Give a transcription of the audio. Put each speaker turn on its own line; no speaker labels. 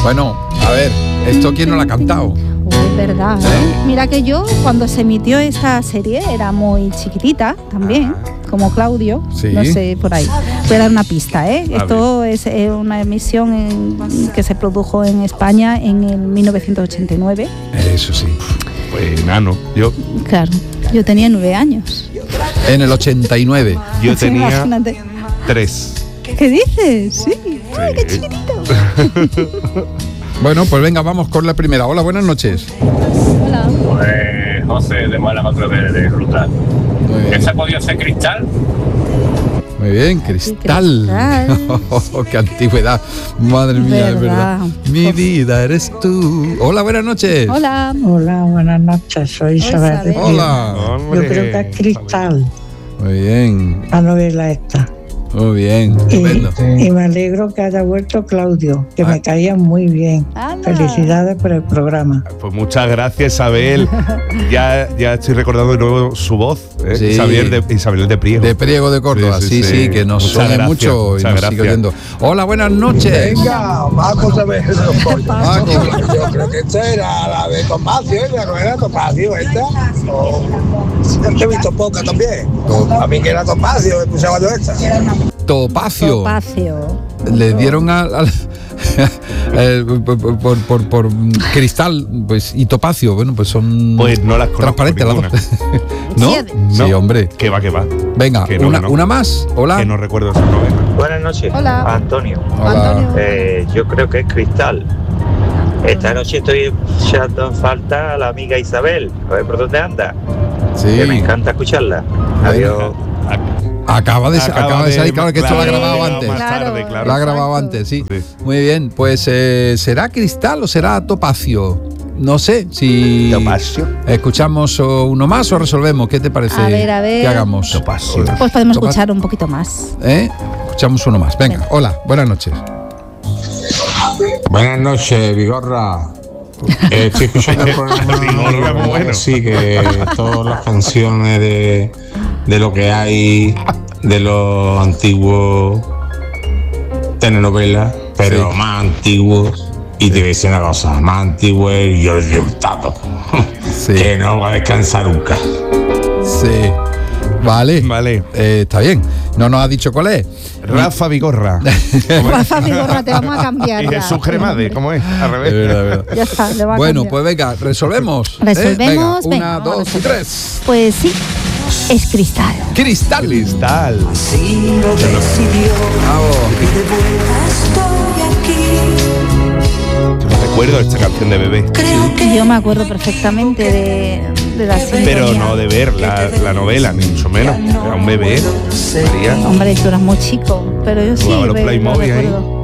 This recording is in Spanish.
Bueno, a ver, ¿esto quién no lo ha cantado?
Es verdad. Mira que yo cuando se emitió esta serie era muy chiquitita también, como Claudio,
Sí.
no sé, por ahí. Voy a dar una pista, ¿eh? Esto es una emisión que se produjo en España en el 1989.
Eso sí.
Pues enano.
Claro, yo tenía 9 años.
En el 89.
Yo tenía
Imagínate.
3.
¿Qué dices? Sí. Ay, qué chiquitito.
Bueno, pues venga, vamos con la primera. Hola, buenas noches.
Hola.
Pues José de Málaga otra vez de Ruta.
Muy bien.
¿Esa podía ser Cristal?
Muy bien, Cristal. Oh, qué antigüedad. Madre mía, es verdad. Mi vida eres tú. Hola, buenas noches.
Hola.
Hola, buenas noches, soy Isabel de Tío.
Hola.
Yo creo que es Cristal,
Muy bien,
la novela esta.
muy bien. Estupendo.
Y me alegro que haya vuelto Claudio, que me caía muy bien.
Anda.
Felicidades por el programa.
Pues muchas gracias, Isabel. ya estoy recordando de nuevo su voz, ¿eh?
Sí.
Isabel de Priego.
De Priego de Córdoba, sí, que nos
Muchas
suene
gracias,
mucho y
muchas
nos sigue
gracias.
oyendo. Hola, buenas noches.
Venga, vamos a ver los pollos.
Paco.
Yo creo que esta era la de Topacio, la novela Topacio, esta. Yo he visto poca también. A mí que era Topacio, escuchaba yo esta.
Topacio.
Topacio.
Le dieron al por cristal, pues, y topacio. Bueno, pues son
Pues no las conozco
transparentes las
ninguna.
dos. ¿No?
Sí,
Sí, hombre.
Que va.
Venga,
Que no,
una,
que no.
una más. Hola.
Que no recuerdo esa novela.
Buenas noches.
Hola.
Antonio.
Hola.
Antonio.
Yo creo que es Cristal. Esta noche estoy echando en falta a la amiga Isabel. A ver por dónde anda. Que me
Sí.
encanta escucharla. Adiós.
Acaba de salir, claro, que esto lo ha grabado antes.
Más
Claro.
tarde, claro.
Lo ha grabado antes, sí. Muy bien, pues ¿será cristal o será topacio? No sé si
Topacio.
escuchamos uno más o resolvemos. ¿Qué te parece
A ver.
que hagamos?
Topacio.
Pues podemos
Topacio.
escuchar un poquito más.
Escuchamos uno más. Venga, hola, buenas noches.
Buenas noches, Vigorra. Estoy escuchando el programa.
Vigorra, muy bueno.
Sí, que todas las canciones de lo que hay, de los antiguos telenovelas, pero
Sí.
más antiguos. Y te voy a decir una cosa, más antiguo es Giorgio Hurtado,
Sí,
que no va a descansar nunca.
sí. Vale.
Vale.
Está bien. No nos ha dicho cuál es.
Rafa Vigorra.
Rafa Vigorra, te vamos a cambiar.
Y
ya.
Jesús Cremade, ¿cómo es? Al revés.
Es verdad.
Ya está, le va a
Bueno,
cambiar.
pues venga, resolvemos.
Resolvemos,
Venga,
venga,
una, dos
vamos a
y tres.
Pues sí, es Cristal.
Cristal.
Cristal.
Bravo.
Yo me recuerdo esta canción de bebé.
Yo me acuerdo perfectamente de la sintonía.
Pero no de ver la novela, ni mucho menos. Era un bebé. María.
Hombre, tú eras muy chico, pero yo sí
Jugaba los
lo
Playmobil ahí.
recuerdo.